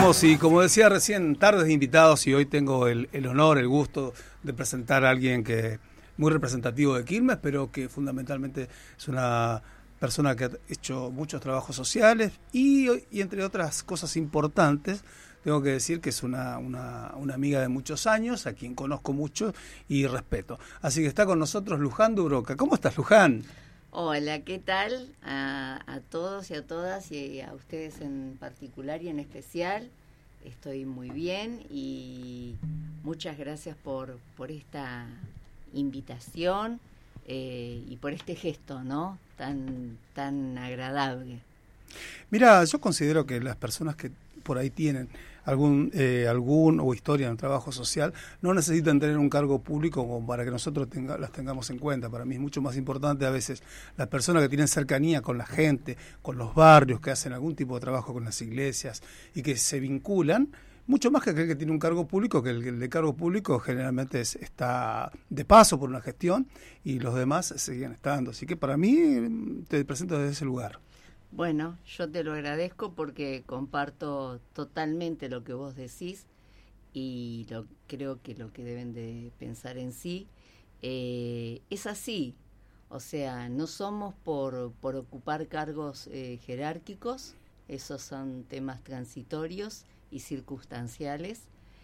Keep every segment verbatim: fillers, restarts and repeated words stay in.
estamos y como decía recién, tardes de invitados y hoy tengo el, el honor, el gusto de presentar a alguien que muy representativo de Quilmes, pero que fundamentalmente es una persona que ha hecho muchos trabajos sociales y, y entre otras cosas importantes, tengo que decir que es una, una, una amiga de muchos años, a quien conozco mucho y respeto. Así que está con nosotros Luján Dubroca. ¿Cómo estás, Luján? Hola, ¿qué tal? A, a todos y a todas y a ustedes en particular y en especial. Estoy muy bien y muchas gracias por, por esta invitación eh, y por este gesto, ¿no? Tan, tan agradable. Mira, yo considero que las personas que por ahí tienen algún eh, algún o historia en el trabajo social no necesitan tener un cargo público como para que nosotros tenga, las tengamos en cuenta. Para mí es mucho más importante a veces las personas que tienen cercanía con la gente, con los barrios, que hacen algún tipo de trabajo con las iglesias y que se vinculan, mucho más que aquel que tiene un cargo público, que el, el de cargo público generalmente es, está de paso por una gestión y los demás siguen estando. Así que para mí te presento desde ese lugar. Bueno, yo te lo agradezco porque comparto totalmente lo que vos decís y lo, creo que lo que deben de pensar en sí eh, es así. O sea, no somos por, por ocupar cargos eh, jerárquicos, esos son temas transitorios y circunstanciales.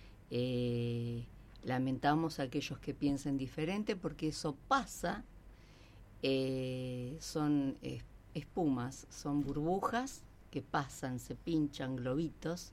Eh, lamentamos a aquellos que piensen diferente porque eso pasa, eh, son eh, espumas, son burbujas que pasan, se pinchan, globitos,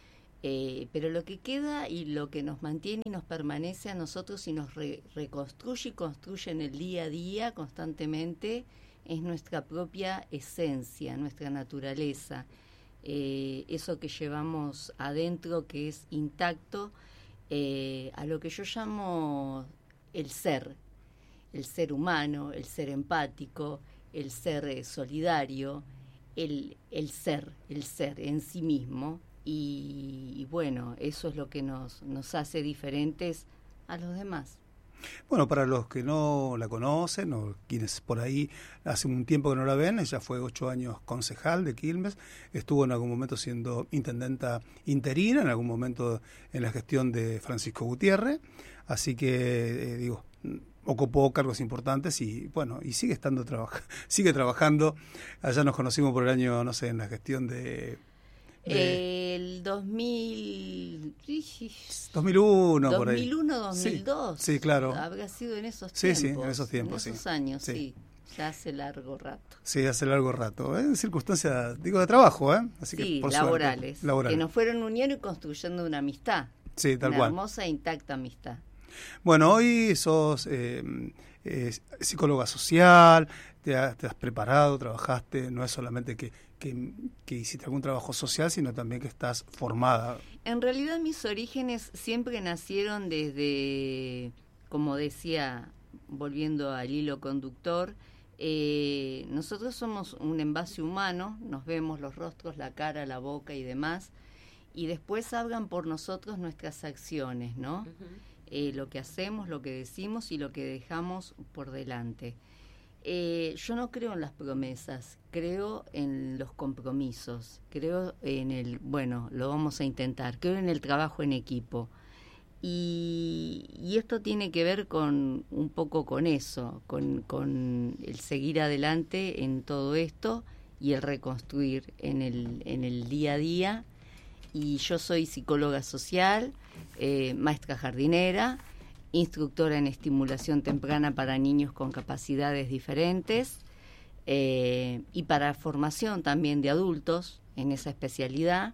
eh, pero lo que queda y lo que nos mantiene y nos permanece a nosotros y nos re- reconstruye y construye en el día a día constantemente es nuestra propia esencia, nuestra naturaleza, eh, eso que llevamos adentro que es intacto, eh, a lo que yo llamo el ser, el ser humano, el ser empático, el ser eh, solidario, el, el ser, el ser en sí mismo y, y bueno, eso es lo que nos, nos hace diferentes a los demás. Bueno, para los que no la conocen o quienes por ahí hace un tiempo que no la ven, ella fue ocho años concejal de Quilmes, estuvo en algún momento siendo intendenta interina, en algún momento en la gestión de Francisco Gutiérrez, así que eh, digo, ocupó cargos importantes y bueno, y sigue estando trabaja, sigue trabajando. Allá nos conocimos por el año, no sé, en la gestión de, de el dos mil dos mil uno por ahí. dos mil uno, dos mil dos. Sí, sí, claro. Habrá sido en esos sí, tiempos. Sí, en esos tiempos, en esos sí. años, sí. sí. Ya hace largo rato. Sí, hace largo rato. En circunstancias, digo, de trabajo, ¿eh? Así sí, que por laborales, suerte, laborales. Que nos fueron uniendo y construyendo una amistad. Sí, tal una cual. hermosa e intacta amistad. Bueno, hoy sos eh, eh, psicóloga social, te, ha, te has preparado, trabajaste, no es solamente que, que, que hiciste algún trabajo social, sino también que estás formada. En realidad mis orígenes siempre nacieron desde, como decía, volviendo al hilo conductor, eh, nosotros somos un envase humano, nos vemos los rostros, la cara, la boca y demás, y después hablan por nosotros nuestras acciones, ¿no? Uh-huh. Eh, lo que hacemos, lo que decimos y lo que dejamos por delante. Eh, yo no creo en las promesas, creo en los compromisos, creo en el, bueno, lo vamos a intentar, creo en el trabajo en equipo. Y, y esto tiene que ver con un poco con eso, con, con el seguir adelante en todo esto y el reconstruir en el, en el día a día. Y yo soy psicóloga social, eh, maestra jardinera, instructora en estimulación temprana para niños con capacidades diferentes eh, y para formación también de adultos en esa especialidad.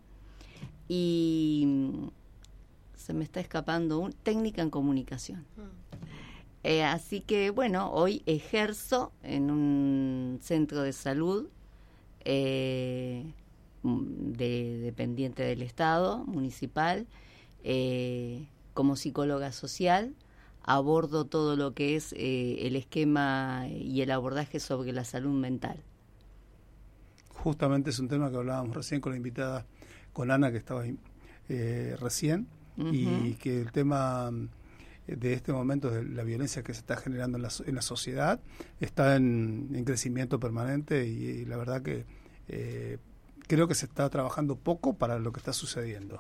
Y se me está escapando un técnica en comunicación. Eh, así que, bueno, hoy ejerzo en un centro de salud eh, de, dependiente del Estado municipal, eh, como psicóloga social. Abordo todo lo que es eh, el esquema y el abordaje sobre la salud mental. Justamente es un tema que hablábamos recién con la invitada, con Ana, que estaba eh, recién, uh-huh. y que el tema de este momento de la violencia que se está generando en la, en la sociedad está en, en crecimiento permanente y, y la verdad que eh, creo que se está trabajando poco para lo que está sucediendo.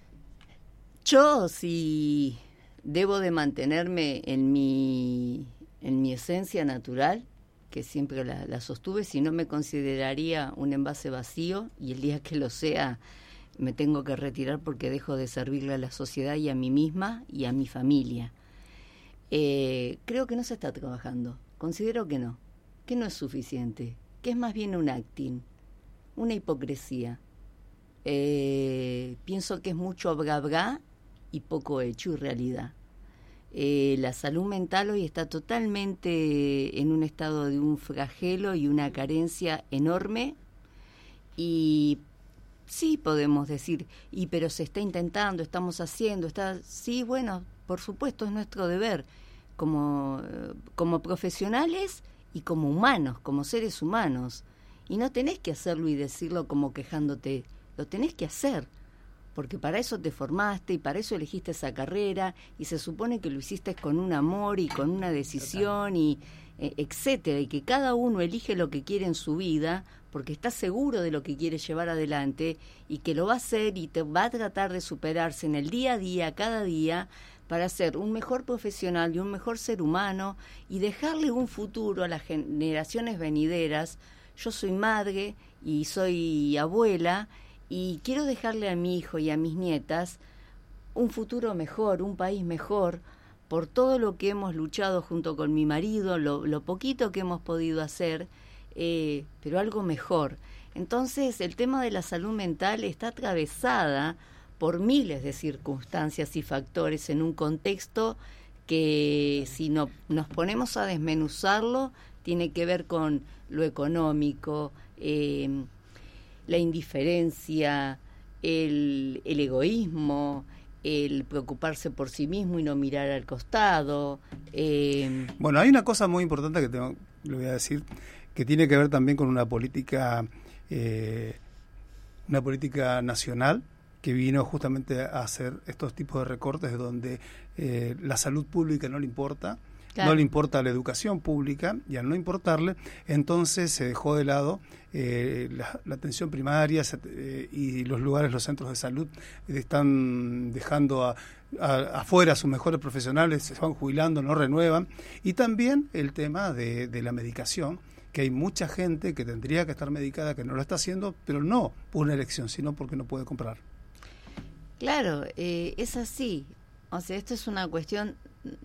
Yo, si debo de mantenerme en mi, en mi esencia natural, que siempre la, la sostuve, si no me consideraría un envase vacío, y el día que lo sea me tengo que retirar porque dejo de servirle a la sociedad y a mí misma y a mi familia. Eh, creo que no se está trabajando, considero que no, que no es suficiente, que es más bien un acting, una hipocresía. Eh, pienso que es mucho bla bla y poco hecho y realidad. Eh, la salud mental hoy está totalmente en un estado de un flagelo y una carencia enorme, y sí podemos decir, y pero se está intentando, estamos haciendo, está, sí, bueno, por supuesto es nuestro deber como, como profesionales y como humanos, como seres humanos, y no tenés que hacerlo y decirlo como quejándote, lo tenés que hacer, porque para eso te formaste y para eso elegiste esa carrera, y se supone que lo hiciste con un amor y con una decisión, y eh, etcétera, y que cada uno elige lo que quiere en su vida porque está seguro de lo que quiere llevar adelante, y que lo va a hacer y te va a tratar de superarse en el día a día, cada día, para ser un mejor profesional y un mejor ser humano, y dejarle un futuro a las generaciones venideras. Yo soy madre y soy abuela, y quiero dejarle a mi hijo y a mis nietas un futuro mejor, un país mejor, por todo lo que hemos luchado junto con mi marido, lo, lo poquito que hemos podido hacer, eh, pero algo mejor. Entonces, el tema de la salud mental está atravesada por miles de circunstancias y factores en un contexto que, si no, nos ponemos a desmenuzarlo, tiene que ver con lo económico, eh, la indiferencia, el, el egoísmo, el preocuparse por sí mismo y no mirar al costado. Eh... Bueno, hay una cosa muy importante que tengo, le voy a decir, que tiene que ver también con una política, eh, una política nacional que vino justamente a hacer estos tipos de recortes donde eh, la salud pública no le importa. Claro. No le importa la educación pública, y al no importarle, entonces se dejó de lado eh, la, la atención primaria se, eh, y los lugares, los centros de salud están dejando a, a, afuera a sus mejores profesionales, se van jubilando, no renuevan, y también el tema de, de la medicación, que hay mucha gente que tendría que estar medicada que no lo está haciendo, pero no por una elección, sino porque no puede comprar. Claro, eh, es así. O sea, esto es una cuestión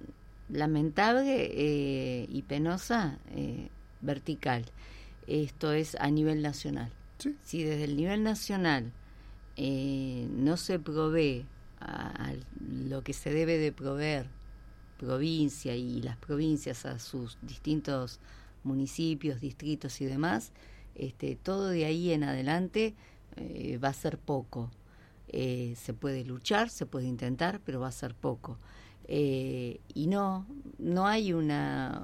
lamentable eh, y penosa, eh, vertical. Esto es a nivel nacional. Sí. Si desde el nivel nacional eh, no se provee a, a lo que se debe de proveer provincia y las provincias a sus distintos municipios, distritos y demás, este, todo de ahí en adelante eh, va a ser poco. Eh, se puede luchar, se puede intentar, pero va a ser poco. Eh, y no, no hay una,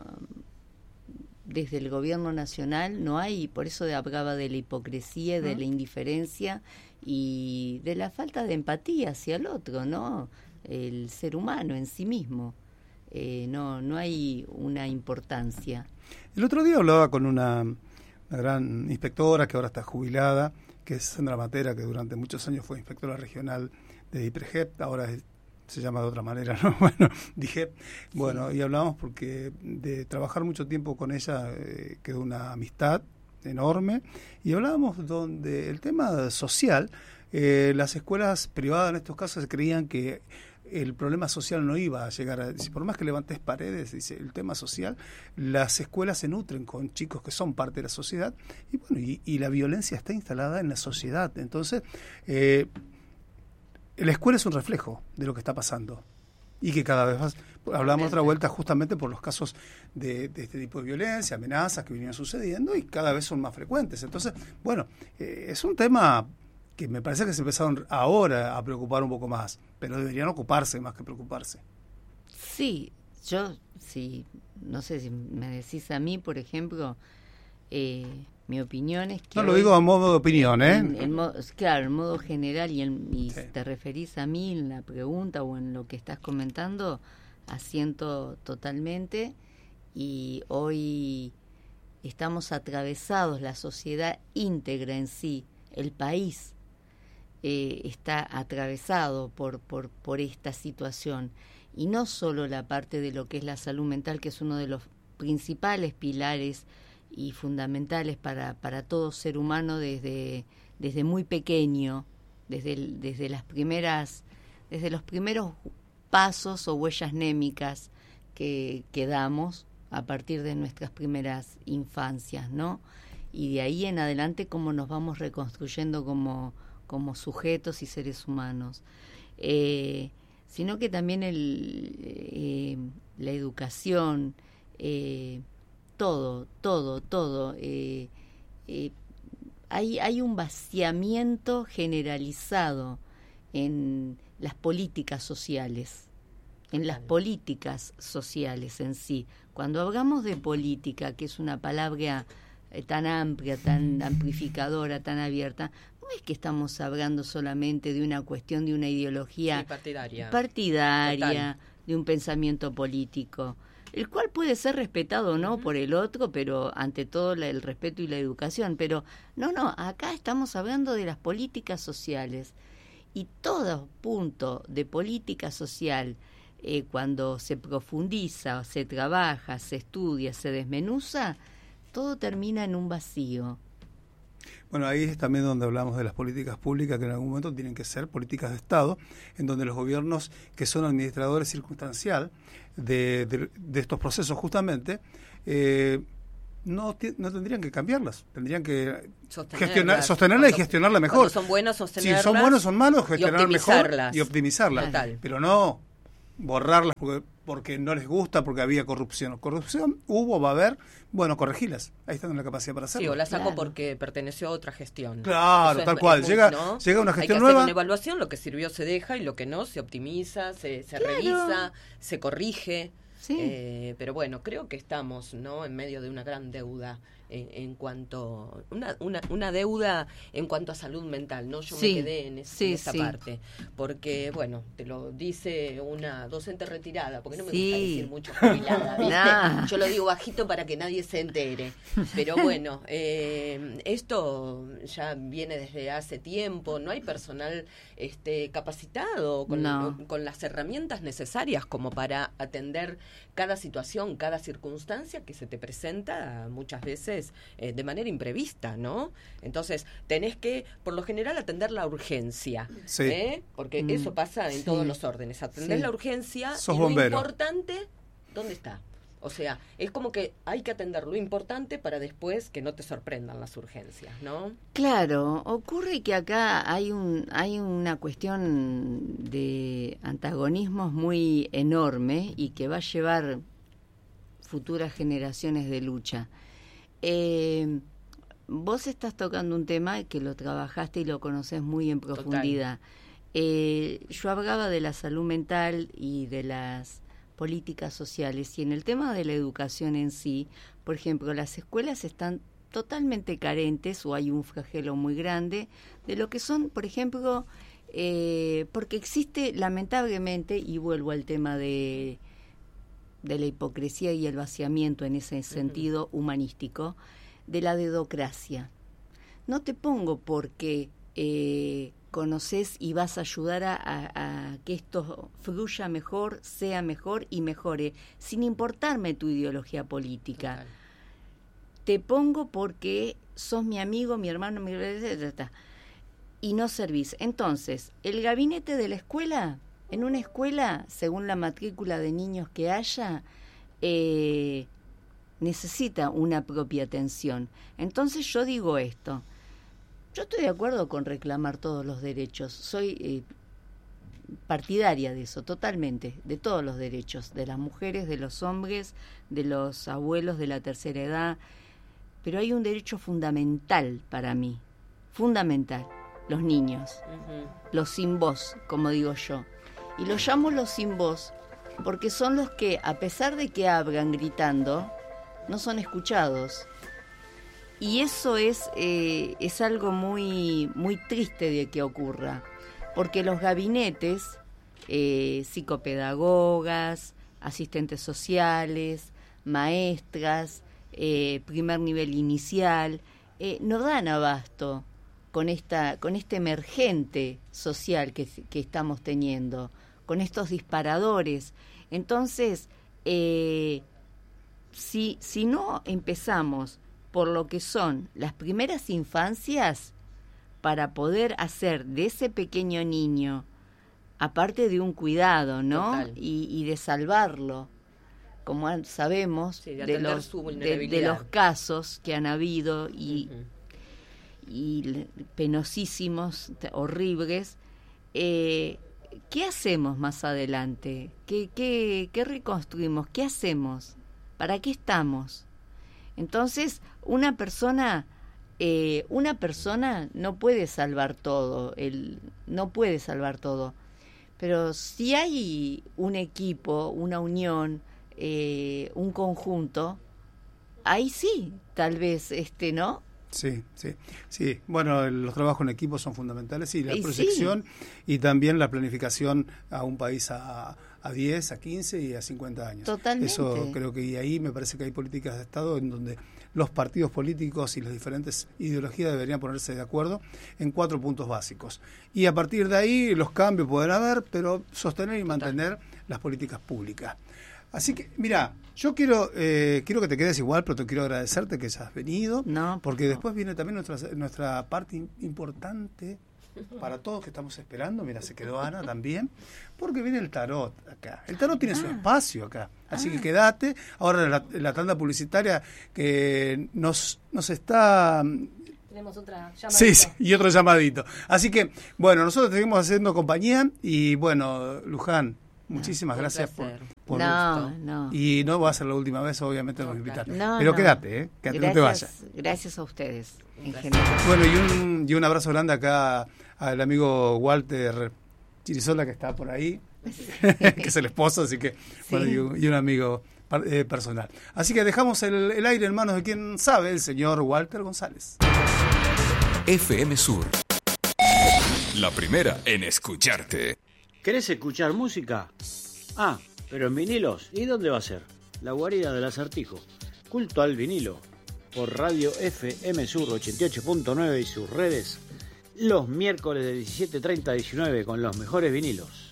desde el gobierno nacional no hay, por eso hablaba de la hipocresía, de ¿Mm? la indiferencia y de la falta de empatía hacia el otro, ¿no? El ser humano en sí mismo. Eh, no, no hay una importancia. El otro día hablaba con una, una gran inspectora que ahora está jubilada, que es Sandra Matera, que durante muchos años fue inspectora regional de IPREGEP, ahora es, se llama de otra manera, ¿no? Bueno, dije, bueno, sí. Y hablamos porque de trabajar mucho tiempo con ella eh, quedó una amistad enorme, y hablábamos donde el tema social, eh, las escuelas privadas en estos casos creían que el problema social no iba a llegar a... Por más que levantes paredes, dice, el tema social, las escuelas se nutren con chicos que son parte de la sociedad, y bueno, y, y la violencia está instalada en la sociedad. Entonces, eh, la escuela es un reflejo de lo que está pasando, y que cada vez más... Hablamos otra vuelta justamente por los casos de, de este tipo de violencia, amenazas que venían sucediendo, y cada vez son más frecuentes. Entonces, bueno, eh, es un tema que me parece que se empezaron ahora a preocupar un poco más, pero deberían ocuparse más que preocuparse. Sí, yo, sí, no sé si me decís a mí, por ejemplo, eh, mi opinión es que... No, lo digo a modo de opinión, ¿eh? En, en modo, claro, en modo general, y, en, y sí. te referís a mí en la pregunta o en lo que estás comentando, asiento totalmente, y hoy estamos atravesados, la sociedad íntegra en sí, el país eh, está atravesado por, por, por esta situación, y no solo la parte de lo que es la salud mental, que es uno de los principales pilares y fundamentales para, para todo ser humano desde, desde muy pequeño, desde, el, desde las primeras, desde los primeros pasos o huellas némicas que, que damos a partir de nuestras primeras infancias, ¿no? Y de ahí en adelante cómo nos vamos reconstruyendo como, como sujetos y seres humanos. Eh, sino que también el, eh, la educación, eh, todo, todo, todo. Eh, eh, hay, hay un vaciamiento generalizado en las políticas sociales, en las políticas sociales en sí. Cuando hablamos de política, que es una palabra eh, tan amplia, tan amplificadora, tan abierta, no es que estamos hablando solamente de una cuestión de una ideología sí, partidaria, partidaria Total. de un pensamiento político, el cual puede ser respetado o no uh-huh. por el otro, pero ante todo la, el respeto y la educación. Pero no, no, acá estamos hablando de las políticas sociales, y todo punto de política social, eh, cuando se profundiza, se trabaja, se estudia, se desmenuza, todo termina en un vacío. Bueno, ahí es también donde hablamos de las políticas públicas, que en algún momento tienen que ser políticas de Estado, en donde los gobiernos, que son administradores circunstancial de, de, de estos procesos justamente, eh, no, no tendrían que cambiarlas, tendrían que sostenerlas, gestionar, sostenerlas cuando, y gestionarla mejor. Cuando son buenas, sostenerlas. Si son buenos, son malos, gestionarlas mejor y optimizarlas. Total. Pero no borrarlas porque, porque no les gusta, porque había corrupción. Corrupción hubo, va a haber, bueno, corregilas. Ahí están en la capacidad para hacerlo. Sí, o la saco claro. porque perteneció a otra gestión. Claro, Eso tal es, cual. es llega, muy, ¿no? llega una gestión nueva. Hay que nueva. hacer una evaluación, lo que sirvió se deja y lo que no se optimiza, se, se claro. revisa, se corrige. Sí. Eh, pero bueno, creo que estamos, ¿no?, en medio de una gran deuda en, en cuanto una, una una deuda en cuanto a salud mental, ¿no? Yo sí. me quedé en, es, sí, en esa sí. parte, porque bueno, te lo dice una docente retirada, porque no me sí. gusta decir mucho jubilada, ¿viste? Nah. Yo lo digo bajito para que nadie se entere, pero bueno, eh, esto ya viene desde hace tiempo, no hay personal este capacitado con, no. con las herramientas necesarias como para atender cada situación, cada circunstancia que se te presenta muchas veces eh, de manera imprevista, ¿no? Entonces, tenés que, por lo general, atender la urgencia, sí. ¿eh? Porque mm, eso pasa en sí. todos los órdenes. Atender sí. la urgencia Sos y lo bombero. importante, ¿dónde está? O sea, es como que hay que atender lo importante para después que no te sorprendan las urgencias, ¿no? Claro, ocurre que acá hay un hay una cuestión de antagonismos muy enorme y que va a llevar futuras generaciones de lucha. Eh, vos estás tocando un tema que lo trabajaste y lo conocés muy en profundidad. Eh, yo hablaba de la salud mental y de las políticas sociales, y en el tema de la educación en sí, por ejemplo, las escuelas están totalmente carentes, o hay un flagelo muy grande de lo que son, por ejemplo, eh, porque existe lamentablemente, y vuelvo al tema de de la hipocresía y el vaciamiento en ese sentido uh-huh. humanístico, de la dedocracia. No te pongo porque eh, conoces y vas a ayudar a, a, a que esto fluya mejor, sea mejor y mejore, sin importarme tu ideología política. Total. Te pongo porque sos mi amigo, mi hermano, mi... y no servís. Entonces, el gabinete de la escuela, en una escuela, según la matrícula de niños que haya, eh, necesita una propia atención. Entonces yo digo esto. Yo estoy de acuerdo con reclamar todos los derechos. Soy eh, partidaria de eso, totalmente, de todos los derechos, de las mujeres, de los hombres, de los abuelos de la tercera edad. Pero hay un derecho fundamental para mí, fundamental, los niños, uh-huh. los sin voz, como digo yo. Y los llamo los sin voz porque son los que, a pesar de que hablan gritando, no son escuchados. Y eso es eh, es algo muy muy triste de que ocurra, porque los gabinetes, eh, psicopedagogas, asistentes sociales, maestras, eh, primer nivel inicial, eh, no dan abasto con esta, con este emergente social que, que estamos teniendo, con estos disparadores. Entonces, eh, si, si no empezamos por lo que son las primeras infancias, para poder hacer de ese pequeño niño, aparte de un cuidado, ¿no? Y, y de salvarlo, como sabemos, sí, de, de, los, de, de los casos que han habido y, uh-huh. y penosísimos, horribles, eh, ¿qué hacemos más adelante? ¿Qué, qué, qué reconstruimos? ¿Qué hacemos? ¿Para qué estamos? Entonces, una persona... Eh, una persona no puede salvar todo, el, no puede salvar todo, pero si hay un equipo, una unión, eh, un conjunto, ahí sí, tal vez, este, ¿no? Sí, sí, sí. Bueno, los trabajos en equipo son fundamentales y la y proyección sí. y también la planificación a un país a, a diez, a quince y a cincuenta años. Totalmente. Eso creo que y ahí me parece que hay políticas de Estado en donde los partidos políticos y las diferentes ideologías deberían ponerse de acuerdo en cuatro puntos básicos. Y a partir de ahí los cambios pueden haber, pero sostener y mantener las políticas públicas. Así que, mira, yo quiero eh, quiero que te quedes igual, pero te quiero agradecerte que hayas venido, no, porque no. después viene también nuestra nuestra parte importante para todos que estamos esperando. Mira, se quedó Ana también, porque viene el tarot acá. El tarot tiene ah. su espacio acá, así ah. que quédate. Ahora la, la tanda publicitaria que nos nos está... Tenemos otra llamadita. Sí, sí, y otro llamadito. Así que, bueno, nosotros seguimos haciendo compañía y, bueno, Luján, muchísimas no, gracias por, por no, no. Y no va a ser la última vez, obviamente nos invitar. No, Pero no. quédate, ¿eh? Quédate, gracias, no te vayas. Gracias a ustedes, en gracias. general. Bueno, y un, y un abrazo grande acá al amigo Walter Chirisola, que está por ahí, que es el esposo, así que, sí. bueno, y un, y un amigo eh, personal. Así que dejamos el, el aire en manos de quien sabe, el señor Walter González. F M Sur, la primera en escucharte. ¿Querés escuchar música? Ah, pero en vinilos. ¿Y dónde va a ser? La guarida del Acertijo. Culto al vinilo. Por Radio F M Sur ochenta y ocho punto nueve y sus redes. Los miércoles de diecisiete treinta a diecinueve con los mejores vinilos.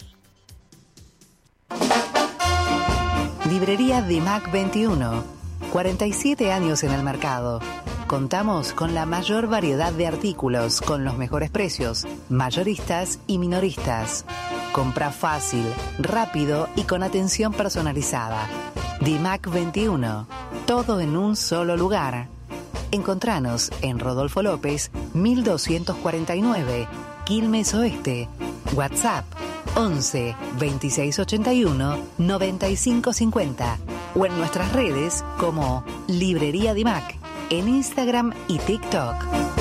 Librería Dimac veintiuno. cuarenta y siete años en el mercado. Contamos con la mayor variedad de artículos con los mejores precios, mayoristas y minoristas. Compra fácil, rápido y con atención personalizada. Dimac veintiuno. Todo en un solo lugar. Encontranos en Rodolfo López, mil doscientos cuarenta y nueve, Quilmes Oeste. WhatsApp once veintiséis ochenta y uno noventa y cinco cincuenta o en nuestras redes como Librería Dimac en Instagram y TikTok.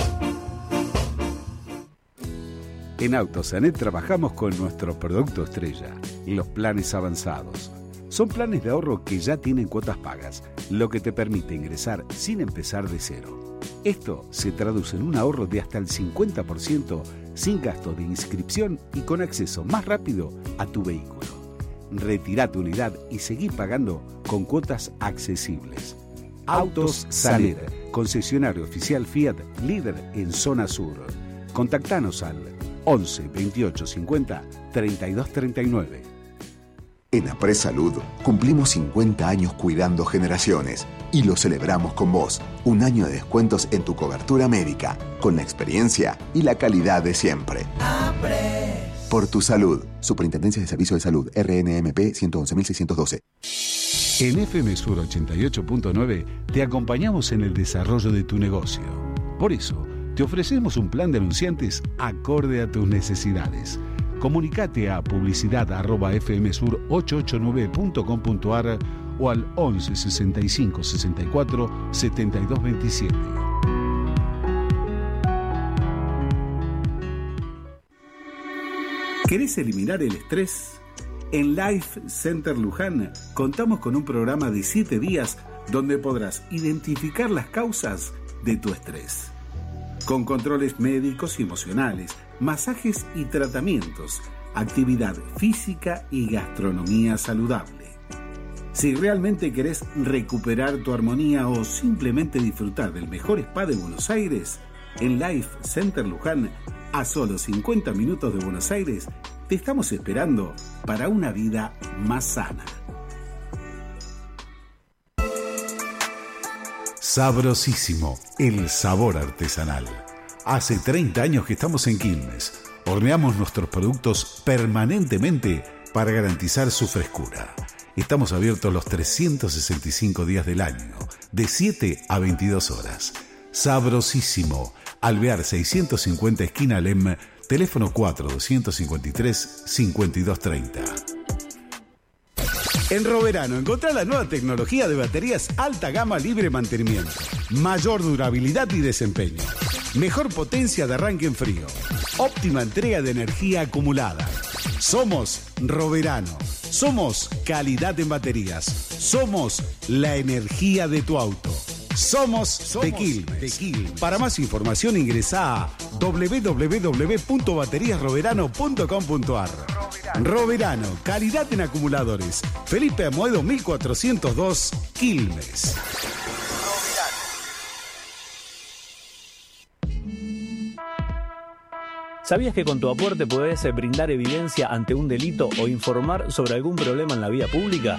En Autosanet trabajamos con nuestro producto estrella, los planes avanzados. Son planes de ahorro que ya tienen cuotas pagas, lo que te permite ingresar sin empezar de cero. Esto se traduce en un ahorro de hasta el cincuenta por ciento sin gasto de inscripción y con acceso más rápido a tu vehículo. Retirá tu unidad y seguí pagando con cuotas accesibles. Autos Sanet, concesionario oficial Fiat, líder en zona sur. Contactanos al once veintiocho cincuenta treinta y dos treinta y nueve. En Apres Salud cumplimos cincuenta años cuidando generaciones y lo celebramos con vos. Un año de descuentos en tu cobertura médica, con la experiencia y la calidad de siempre. Apres. Por tu salud. Superintendencia de Servicios de Salud, R N M P ciento once mil seiscientos doce. En F M Sur ochenta y ocho punto nueve te acompañamos en el desarrollo de tu negocio. Por eso, te ofrecemos un plan de anunciantes acorde a tus necesidades. Comunicate a publicidad arroba f m sur ochocientos ochenta y nueve punto com punto a r o al once sesenta y cinco sesenta y cuatro setenta y dos veintisiete. ¿Querés eliminar el estrés? En Life Center Luján contamos con un programa de siete días donde podrás identificar las causas de tu estrés. Con controles médicos y emocionales, masajes y tratamientos, actividad física y gastronomía saludable. Si realmente querés recuperar tu armonía o simplemente disfrutar del mejor spa de Buenos Aires, En Life Center Luján, a solo cincuenta minutos de Buenos Aires, te estamos esperando para una vida más sana. Sabrosísimo, el sabor artesanal. Hace treinta años que estamos en Quilmes. Horneamos nuestros productos permanentemente para garantizar su frescura. Estamos abiertos los trescientos sesenta y cinco días del año, de siete a veintidós horas. Sabrosísimo, Alvear seiscientos cincuenta esquina Lem, teléfono cuatro dos cinco tres, cinco dos tres cero. En Roverano encontrá la nueva tecnología de baterías alta gama libre mantenimiento, mayor durabilidad y desempeño, mejor potencia de arranque en frío, óptima entrega de energía acumulada. Somos Roverano, somos calidad en baterías, somos la energía de tu auto. Somos, Somos de Quilmes. de Quilmes. Para más información ingresa a doble u doble u doble u punto baterías roverano punto com punto a r. Roverano. Roverano, calidad en acumuladores. Felipe Amoedo mil cuatrocientos dos, Quilmes. ¿Sabías que con tu aporte podés brindar evidencia ante un delito o informar sobre algún problema en la vía pública?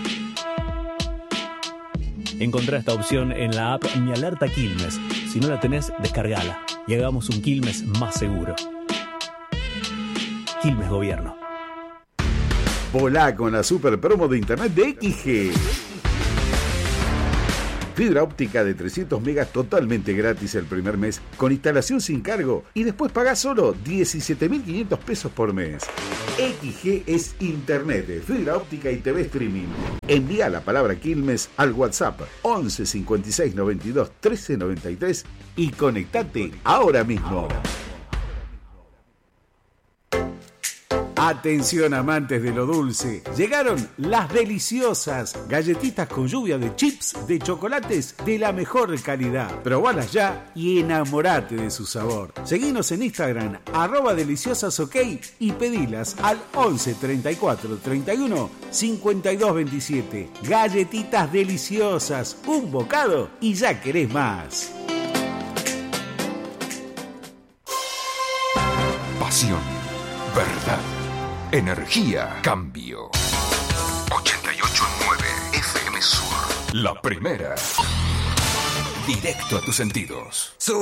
Encontrá esta opción en la app Mi Alerta Quilmes. Si no la tenés, descargala y hagamos un Quilmes más seguro. Quilmes Gobierno. Volá con la super promo de internet de X G. Fibra óptica de trescientos megas totalmente gratis el primer mes, con instalación sin cargo, y después pagás solo diecisiete mil quinientos pesos por mes. X G es internet, fibra óptica y T V streaming. Envía la palabra Quilmes al WhatsApp once cincuenta y seis noventa y dos trece noventa y tres y conectate ahora mismo. Atención amantes de lo dulce, llegaron las deliciosas galletitas con lluvia de chips de chocolates de la mejor calidad. Probalas ya y enamorate de su sabor. Seguinos en Instagram, arroba deliciosasok, y pedilas al once treinta y cuatro treinta y uno cincuenta y dos veintisiete. Galletitas deliciosas, un bocado y ya querés más. Pasión, verdad, energía, cambio. ochenta y ocho punto nueve F M Sur. La primera. Directo a tus sentidos.